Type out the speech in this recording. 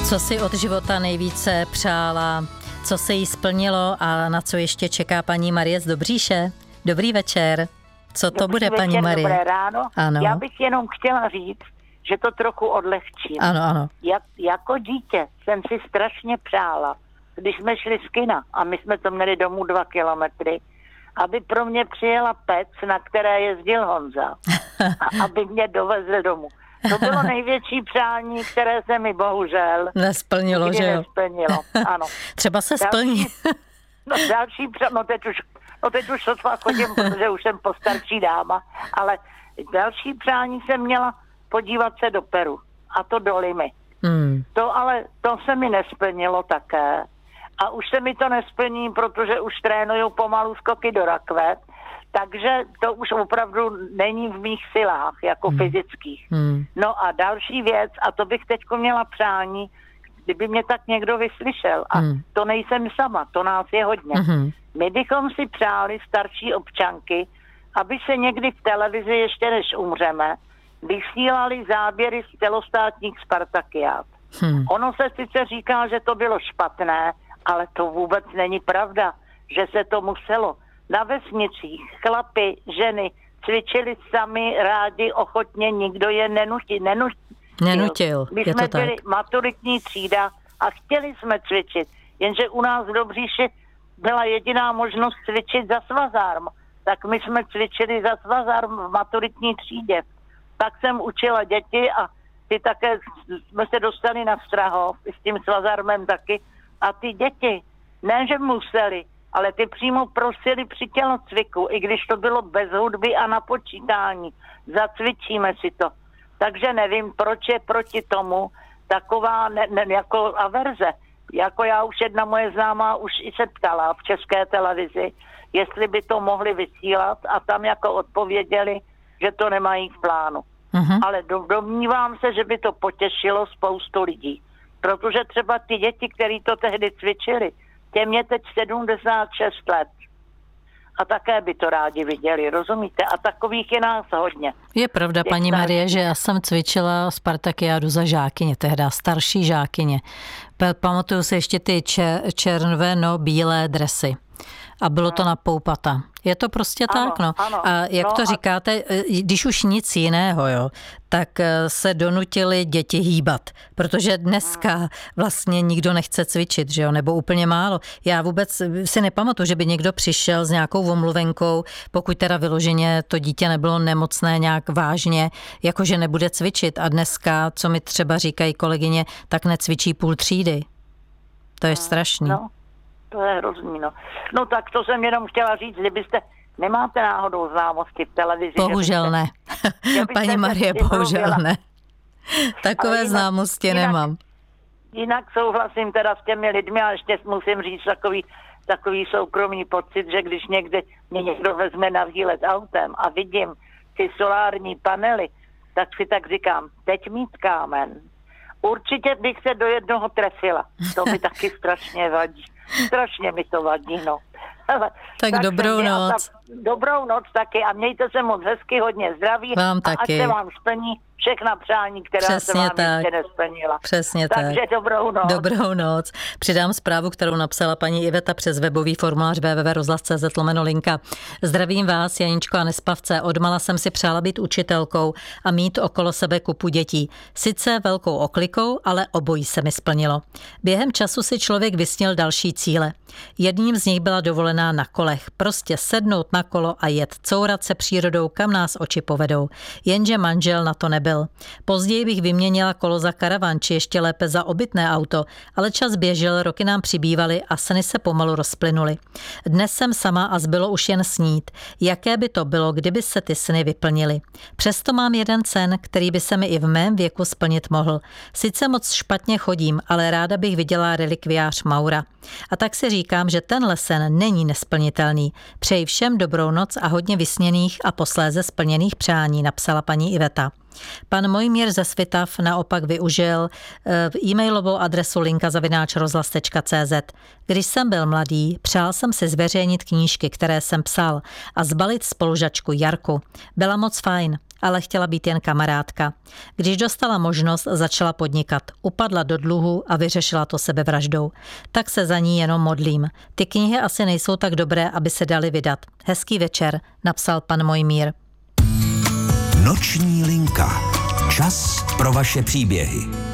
Co si od života nejvíce přála, co se jí splnilo a na co ještě čeká paní Marie z Dobříše? Dobrý večer. Co to Dobrý bude, večer, paní Marie? Dobré ráno. Ano. Já bych jenom chtěla říct, že to trochu odlehčím. Ano. Jako dítě jsem si strašně přála, když jsme šli z kina a my jsme to měli domů 2 kilometry, aby pro mě přijela Pec, na které jezdil Honza, a aby mě dovezl domů. To bylo největší přání, které se mi bohužel nesplnilo, že jo? Nesplnilo, ano. Třeba se splní. Teď už sotva chodím, protože už jsem postarší dáma, ale další přání jsem měla podívat se do Peru, a to do Limy. To se mi nesplnilo také. A už se mi to nesplní, protože už trénuju pomalu skoky do rakve, takže to už opravdu není v mých silách, jako fyzických. No a další věc, a to bych teď měla přání, kdyby mě tak někdo vyslyšel, a to nejsem sama, to nás je hodně. My bychom si přáli, starší občanky, aby se někdy v televizi, ještě než umřeme, vysílali záběry z celostátních Spartakiád. Ono se sice říká, že to bylo špatné, ale to vůbec není pravda, že se to muselo. Na vesnicích chlapi, ženy cvičili sami rádi, ochotně, nikdo je nenutil. My jsme byli maturitní třída a chtěli jsme cvičit, jenže u nás v Dobříši byla jediná možnost cvičit za Svazarm, tak my jsme cvičili za Svazarm v maturitní třídě. Tak jsem učila děti a ty také jsme se dostali na Strahov s tím Svazarmem taky a ty děti, ne že museli, ale ty přímo prosili při tělocviku, i když to bylo bez hudby a na počítání. Zacvičíme si to. Takže nevím, proč je proti tomu taková jako averze. Jako já už jedna moje známá už i se ptala v České televizi, jestli by to mohli vysílat a tam jako odpověděli, že to nemají v plánu. Ale domnívám se, že by to potěšilo spoustu lidí. Protože třeba ty děti, které to tehdy cvičili, těm je teď 76 let. A také by to rádi viděli, rozumíte? A takových je nás hodně. Je pravda, paní Marie, že já jsem cvičila Spartakiádu za žákyně, tehdy starší žákyně. Pamatuju si ještě ty červeno-bílé dresy. A bylo to na poupata. Je to prostě tak, no. Ano, a jak to říkáte, když už nic jiného, jo, tak se donutili děti hýbat, protože dneska vlastně nikdo nechce cvičit, že jo, nebo úplně málo. Já vůbec si nepamatuju, že by někdo přišel s nějakou omluvenkou, pokud teda vyloženě to dítě nebylo nemocné nějak vážně, jakože nebude cvičit. A dneska, co mi třeba říkají kolegyně, tak necvičí půl třídy. To je strašný. No. To je hrozný, no. No tak to jsem jenom chtěla říct, kdybyste, nemáte náhodou známosti v televizi? Bohužel ne. Paní Marie, bohužel ne. Takové známosti nemám. Jinak souhlasím teda s těmi lidmi a ještě musím říct takový soukromý pocit, že když někdy mě někdo vezme na výlet autem a vidím ty solární panely, tak si tak říkám, teď mít kámen. Určitě bych se do jednoho trefila. To mi taky strašně vadí. Strašně mi to vadí, no. Tak dobrou noc. Dobrou noc taky a mějte se moc hezky, hodně zdraví. Vám a taky. ať se vám splní všechna přání, která Přesně se vám tak. ještě nesplnila. Přesně tak. Takže dobrou noc. Dobrou noc. Přidám zprávu, kterou napsala paní Iveta přes webový formulář www.rozhlas.cz/linka. Zdravím vás, Janičko a Nespavce. Odmala jsem si přála být učitelkou a mít okolo sebe kupu dětí. Sice velkou oklikou, ale obojí se mi splnilo. Během času si člověk vysnil další cíle. Jedním z nich byla dovolená na kolech. Prostě sednout na kolo a jet, courat se přírodou, kam nás oči povedou. Jenže manžel na to nebyl. Později bych vyměnila kolo za karavan, či ještě lépe za obytné auto, ale čas běžel, roky nám přibývaly a sny se pomalu rozplynuly. Dnes jsem sama a zbylo už jen snít. Jaké by to bylo, kdyby se ty sny vyplnily? Přesto mám jeden sen, který by se mi i v mém věku splnit mohl. Sice moc špatně chodím, ale ráda bych viděla relikviář Maura. A tak si říkám, že tenhle sen není nesplnitelný. Přeji všem dobrou noc a hodně vysněných a posléze splněných přání, napsala paní Iveta. Pan Mojmír ze Svitav naopak využil e-mailovou adresu linka@rozhlas.cz. Když jsem byl mladý, přál jsem si zveřejnit knížky, které jsem psal a zbalit spolužačku Jarku. Byla moc fajn. ale chtěla být jen kamarádka. Když dostala možnost, začala podnikat. Upadla do dluhu a vyřešila to sebevraždou. Tak se za ní jenom modlím. Ty knihy asi nejsou tak dobré, aby se daly vydat. Hezký večer, napsal pan Mojmír. Noční linka. Čas pro vaše příběhy.